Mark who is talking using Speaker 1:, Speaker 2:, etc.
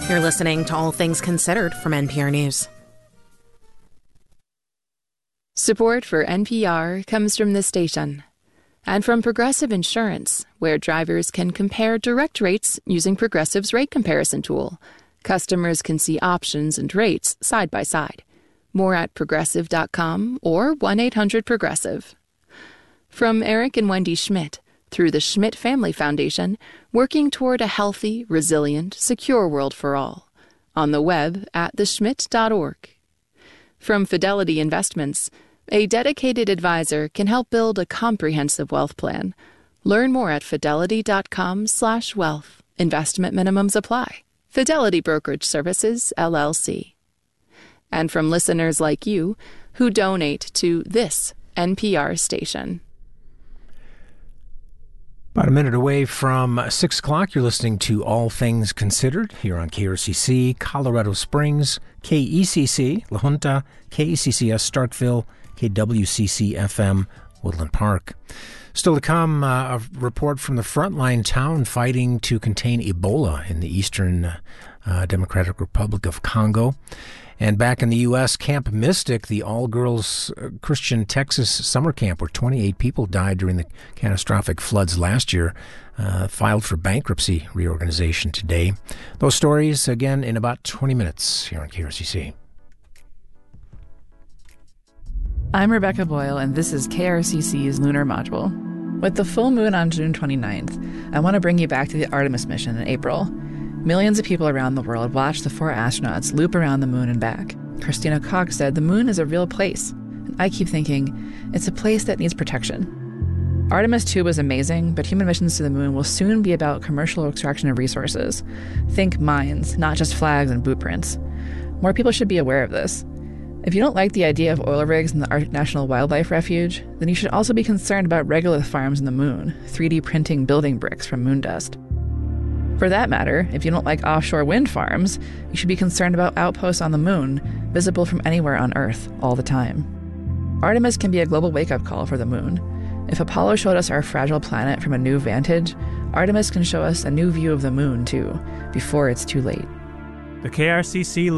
Speaker 1: You're listening to All Things Considered from NPR News.
Speaker 2: Support for NPR comes from this station and from Progressive Insurance, where drivers can compare direct rates using Progressive's rate comparison tool. Customers can see options and rates side by side. More at Progressive.com or 1-800-PROGRESSIVE. From Eric and Wendy Schmidt, through the Schmidt Family Foundation, working toward a healthy, resilient, secure world for all. On the web at theschmidt.org. From Fidelity Investments, a dedicated advisor can help build a comprehensive wealth plan. Learn more at fidelity.com/wealth. Investment minimums apply. Fidelity Brokerage Services, LLC. And from listeners like you who donate to this NPR station.
Speaker 3: About a minute away from 6 o'clock, you're listening to All Things Considered here on KRCC, Colorado Springs, KECC, La Junta, KECCS, Starkville, KWCC-FM, Woodland Park. Still to come, a report from the frontline town fighting to contain Ebola in the Eastern Democratic Republic of Congo. And back in the U.S., Camp Mystic, the all-girls Christian Texas summer camp where 28 people died during the catastrophic floods last year, filed for bankruptcy reorganization today. Those stories, again, in about 20 minutes here on KRCC.
Speaker 4: I'm Rebecca Boyle, and this is KRCC's Lunar Module. With the full moon on June 29th, I want to bring you back to the Artemis mission in April. Millions of people around the world watched the 4 astronauts loop around the moon and back. Christina Koch said the moon is a real place. And I keep thinking, it's a place that needs protection. Artemis 2 was amazing, but human missions to the moon will soon be about commercial extraction of resources. Think mines, not just flags and boot prints. More people should be aware of this. If you don't like the idea of oil rigs in the Arctic National Wildlife Refuge, then you should also be concerned about regolith farms in the moon, 3D printing building bricks from moon dust. For that matter, if you don't like offshore wind farms, you should be concerned about outposts on the moon, visible from anywhere on Earth, all the time. Artemis can be a global wake-up call for the moon. If Apollo showed us our fragile planet from a new vantage, Artemis can show us a new view of the moon, too, before it's too late.
Speaker 5: The KRCC